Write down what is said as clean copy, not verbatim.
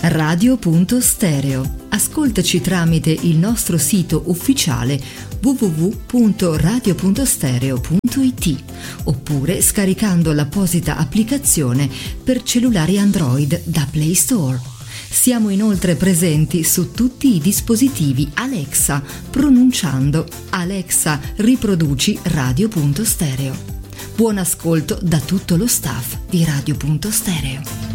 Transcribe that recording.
Radio.stereo. Ascoltaci tramite il nostro sito ufficiale www.radio.stereo.it oppure scaricando l'apposita applicazione per cellulari Android da Play Store. Siamo inoltre presenti su tutti i dispositivi Alexa, pronunciando Alexa, riproduci Radio.stereo. Buon ascolto da tutto lo staff di Radio.stereo.